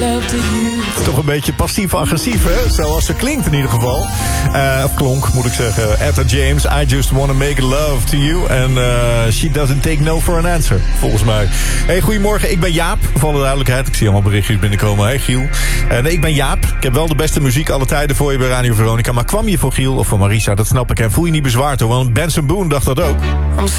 love to you. Toch een beetje passief-agressief, hè? Zoals ze klinkt in ieder geval. Of klonk, moet ik zeggen. Etta James, I just wanna make love to you. En she doesn't take no for an answer, volgens mij. Hey, goedemorgen, ik ben Jaap. Voor alle duidelijkheid, ik zie allemaal berichtjes binnenkomen. Hey, Giel. Nee, ik ben Jaap. Ik heb wel de beste muziek alle tijden voor je bij Radio Veronica. Maar kwam je voor Giel of voor Marisa? Dat snap ik. En voel je niet bezwaard, hoor. Want Benson Boone dacht dat ook.